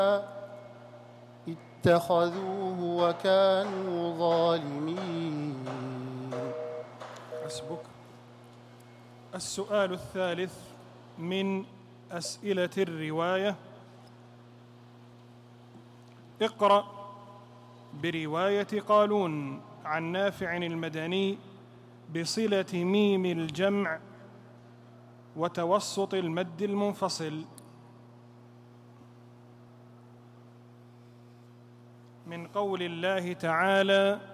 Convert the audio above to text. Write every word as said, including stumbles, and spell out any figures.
اتخذوه وكانوا ظالمين. حسبك. السؤال الثالث من أسئلة الرواية: اقرأ برواية قالون عن نافع المدني بصلة ميم الجمع وتوسط المد المنفصل. من قول الله تعالى: